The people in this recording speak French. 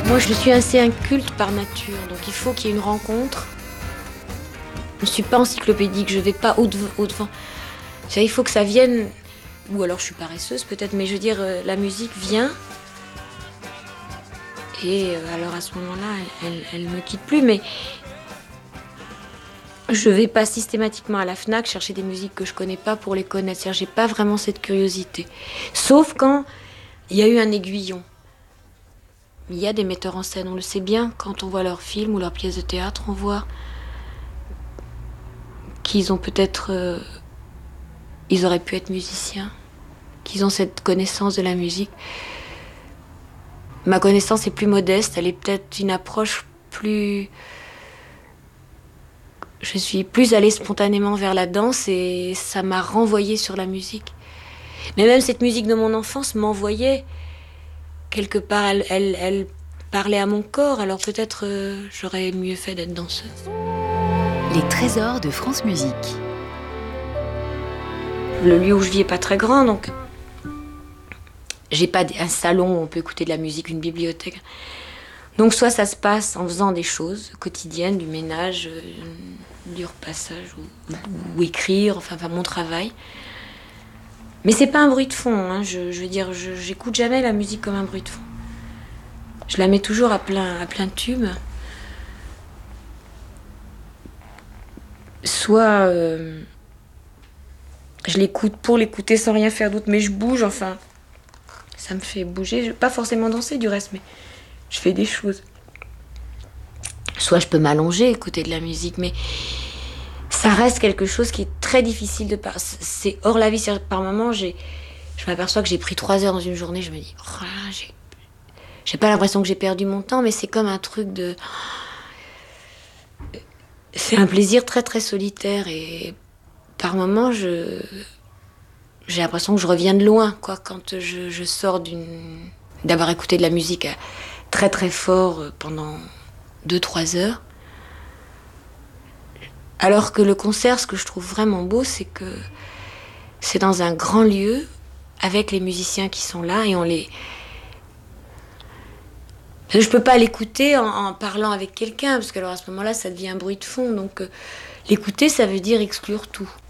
Moi, je suis assez inculte par nature, donc il faut qu'il y ait une rencontre. Je ne suis pas encyclopédique, je ne vais pas au-devant. Il faut que ça vienne, ou alors je suis paresseuse peut-être, mais je veux dire, la musique vient. Et alors à ce moment-là, elle ne me quitte plus, mais je ne vais pas systématiquement à la Fnac chercher des musiques que je ne connais pas pour les connaître. C'est-à-dire, je n'ai pas vraiment cette curiosité. Sauf quand il y a eu un aiguillon. Il y a des metteurs en scène, on le sait bien, quand on voit leurs films ou leurs pièces de théâtre, on voit qu'ils ont peut-être... ils auraient pu être musiciens, qu'ils ont cette connaissance de la musique. Ma connaissance est plus modeste, elle est peut-être une approche plus... Je suis plus allée spontanément vers la danse et ça m'a renvoyée sur la musique. Mais même cette musique de mon enfance m'envoyait. Quelque part, elle parlait à mon corps, alors peut-être j'aurais mieux fait d'être danseuse. Les trésors de France Musique. Le lieu où je vis est pas très grand, donc j'ai pas un salon où on peut écouter de la musique, une bibliothèque. Donc soit ça se passe en faisant des choses quotidiennes, du ménage, du repassage ou écrire, enfin mon travail. Mais c'est pas un bruit de fond, hein. Je veux dire, j'écoute jamais la musique comme un bruit de fond. Je la mets toujours à plein tube. Soit je l'écoute pour l'écouter sans rien faire d'autre, mais je bouge, enfin, ça me fait bouger. Pas forcément danser du reste, mais je fais des choses. Soit je peux m'allonger, écouter de la musique, mais ça reste quelque chose qui est très difficile de passer. C'est hors la vie. Par moments, je m'aperçois que j'ai pris 3 heures dans une journée, je me dis, oh là, j'ai pas l'impression que j'ai perdu mon temps, mais c'est comme un truc de... C'est un plaisir très très solitaire et par moments j'ai l'impression que je reviens de loin, quoi, quand je sors d'avoir écouté de la musique très très fort pendant 2-3 heures. Alors que le concert, ce que je trouve vraiment beau, c'est que c'est dans un grand lieu avec les musiciens qui sont là et on les... Je peux pas l'écouter en parlant avec quelqu'un, parce que alors à ce moment-là, ça devient un bruit de fond. Donc l'écouter, ça veut dire exclure tout.